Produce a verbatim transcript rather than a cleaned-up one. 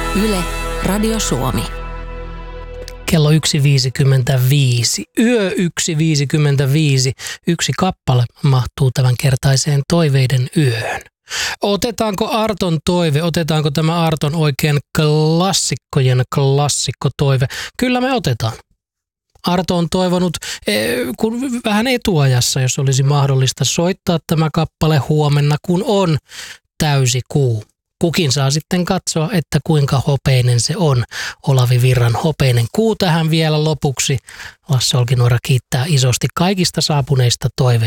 Yle, Radio Suomi. Kello yksi viisikymmentäviisi. Yö yksi viisikymmentäviisi. Yksi kappale mahtuu tämän kertaiseen toiveiden yöhön. Otetaanko Arton toive? Otetaanko tämä Arton oikein klassikkojen klassikkotoive? Kyllä me otetaan. Arto on toivonut kun vähän etuajassa, jos olisi mahdollista soittaa tämä kappale huomenna, kun on täysi kuu. Kukin saa sitten katsoa, että kuinka hopeinen se on. Olavi Virran hopeinen kuu tähän vielä lopuksi. Lasse Olkinuora kiittää isosti kaikista saapuneista toiveista.